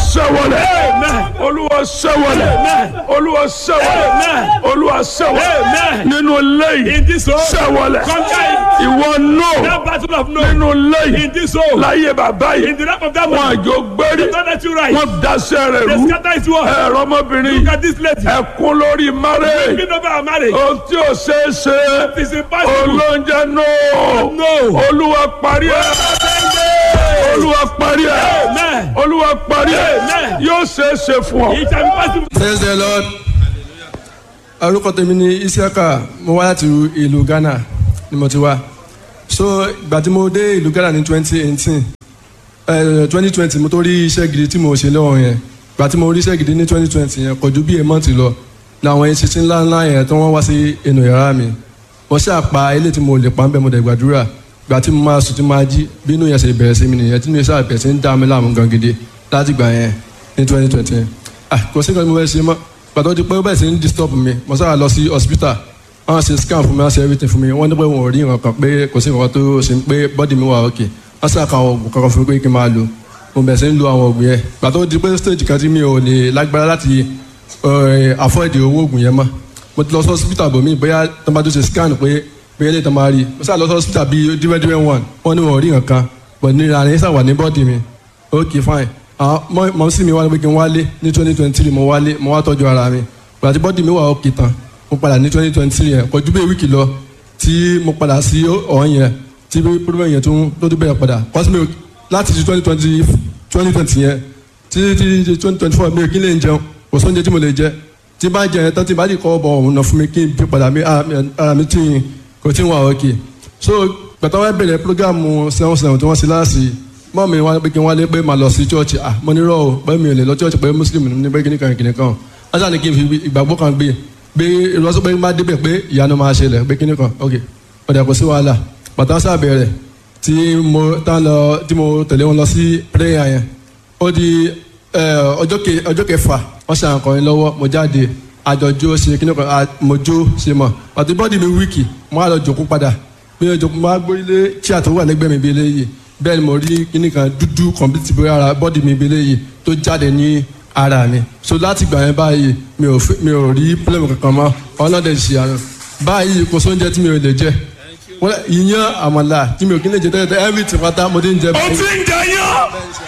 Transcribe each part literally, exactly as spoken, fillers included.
ṣẹ́wọlẹ̀. Olúwa ṣẹ́wọlẹ̀. Olúwa ṣẹ́wọlẹ̀. Olúwa ṣẹ́wọlẹ̀. Nínú lẹ́yìn ṣẹ́wọlẹ̀. Ìwọ nù. Nínú lẹ́yìn láyé bàbá yìí. Wọ́n àjò gbérí. Wọ́n daṣẹ́ rẹ̀ rú. Ẹ̀rọ ọmọbìnrin. Ẹ̀kún lórí márẹ̀. Ohun tí ò ṣe é ṣe. Olóúnjẹ nù. Olúwa parí ẹ̀. Olúwa parí ẹ̀. Olúwa parí ẹ̀. Yóò ṣe é ṣe fún ọ. Praise the Lord. Orúkọ tèmi ni Isiaka, mo wá láti ìlú Ghana ni mo ti wá. So ìgbà tí mo dé ìlú Ghana ní twenty eighteen, twenty twenty mo tó rí iṣẹ́ gidi tí mo ṣe lọ́wọ́ yẹn. Ìgbà tí mo rí iṣẹ́ gidi ní twenty twenty yẹn kò ju bí a month lọ. Làwọn iṣẹ́ ńlá ńlá yẹn tí wọ́n wá sí inú yàrá mi. Mo ṣàpá ilé tí mo lè pa ń bẹ́ mo dẹ̀ gbàdúrà. Ìgbà tí mo máa sùn tí mo máa jí bí inú yẹn ṣe bẹ̀rẹ̀ sí mi nìyẹn tí inú yẹn ṣàbẹ̀rẹ̀ sí ń dá mi láàmú gan gidi láti gbà yẹn ní twenty twenty yẹn. Ah kò sí nǹkan tí mo fẹ́ ṣe mọ́. Gbàtọ́ di pé ó bẹ̀rẹ̀ sí ń disturb mi mo sábà lọ sí hospital. Wọ́n ṣe scan fún mi wọ́n ṣe everything fún mi wọ́n ní pé wọn ò rí nǹkan kan pé kò sí nǹkan tó ṣe pé body mi wà okay. Wọ́n ṣe àkàwọn oògùn kankan fún mi pé kí n máa lò. Mo bẹ̀rẹ̀ sí ń lo àwọn oògùn yẹn. Gbàtọ́ di pé stage kan tí mi ò lè lágbára láti afford owó oògùn yẹn mọ́. Mo ti lọ sí hospital bòmí bóyá tó bá tó ṣe scan pé pé ilé tó máa rí. Mo sábà lọ sí hospital bíi different different one wọ́n ní wọn ò rí nǹkan kan but ní ìlànà yẹn sábà ní body mi. Okay fine. Mọ̀ sí mi wá pé kí n wálé ní twenty twenty three mo wálé mo wá tọ́jú ara mi. Gbàtí bọ́dì mi wà òkè tán mo padà ní twenty twenty three yẹn kọjú bí wíìkì lọ tí mo padà sí ọ̀hún yẹn tí pírọ́mẹ̀ yẹn tún tó tún bẹ̀rẹ̀ padà kọ́sí mi láti ti twenty twenty twenty twenty yẹn tí tí twenty twenty four mi ò kí lè jẹun kò sóúnjẹ tí mo lè jẹ tí bá jẹ yẹn tán tí bá dì kọ́ bọ̀ ọ̀hún náà fún mi kí n fi padà mi ara mi tí kò tí ń wà òkè. So gbàtà wá bẹ̀rẹ̀ prógámù seven seven tí wọ́n ṣe láàsì mọ́ mi wá pé kí n wálé pé màá lọ sí chọ́ọ̀chì ah mo ní rọ́ o pé mi ò lè lọ chọ́ọ̀chì pé muslim ní pé kíníkan kíníkan ajá ni kí n fi ìgbàgbọ́ kan gbé gbé ìrọsọ pé má débẹ̀ pé ìyanu máa ṣẹlẹ̀ pé kíníkan ok ọ̀dà kò sí wàhálà bàtà sábẹ̀rẹ̀ tí mo tán lọ tí mo tẹ̀lé wọn lọ sí prayer yẹn ó di ọjọ́ kẹfà wọ́n ṣe àǹkọ̀rin lọ́wọ́ mo jáde àjọjó ṣe kíníkan mo jó ṣe mọ̀ àti bọ́dì mi wíìkì mo á lọ jòkó padà bí mo jòkó mo á gbórílé chair tó wà lẹ́gbẹ̀ẹ́ mi bí eléyìí bẹ́ẹ̀ ni mo rí kíníkan dúdú complete bí ara bọ́dì mi bí eléyìí tó jáde ní ara mi so láti gbà yẹn báyìí mi ò mi ò rí pílẹ̀mù kankan mọ́ ọlọ́dẹ ṣì àná báyìí kò sóúnjẹ tí mi ò lè jẹ ìyàn àmàlà tí mi ò kí lè jẹ tẹ́lẹ̀ everything pátá mo ti ń jẹ báyìí. o ti ń jẹ yán.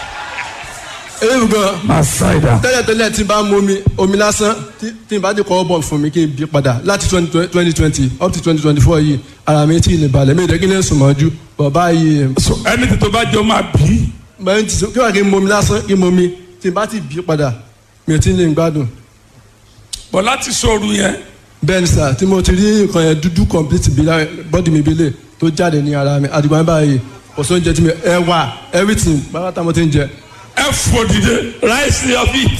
ewu gan. Masaida. tẹ́lẹ̀tẹ́lẹ̀ tí n bá mú omi omi lásán tí n bá dé kọ́ bọ̀ fún mi kí n bí padà láti twenty twenty up to twenty twenty four yìí ara mi ti lè balẹ̀ mi ò dẹ́ kí lè sùn mọ́jú bọ̀ báyìí. ẹni tí tó bá jọ máa bí. bẹ́ẹ̀ ti kí wàá kí n mú omi lásán kí n mú omi tí n bá ti bí padà mi ò tí ń lè gbádùn. bọ̀ láti sọ̀rọ̀ yẹn. bẹ́ẹ̀ni sà tí mo ti rí nǹkan yẹn dúdú complete bí bọ́dì mi bílẹ̀ tó jáde ní ara mi àdìgbò báyìí kò sóúnjẹ tí mi ẹ wà everything bàbá mo ti ń jẹ. ẹ fò dìde. rise to your feet.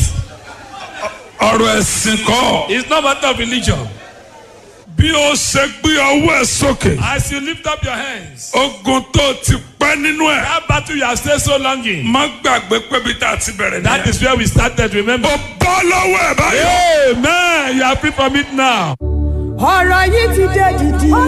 ọ̀rọ̀ ẹ̀sìn kọ́. It's not matter of religion. bí o ṣe gbé ọwọ́ ẹ sókè. As you lift up your hands. ogun tó ti pẹ́ nínú ẹ̀. That battle you have stayed so long in. má gbàgbé pé bí tá a ti bẹ̀rẹ̀ nìyẹn. That is where we started, remember. o bọ́ lọ́wọ́ ẹ̀ báyọ̀. Amen. You are free from it now. ọ̀rọ̀ yìí ti dé dìdì.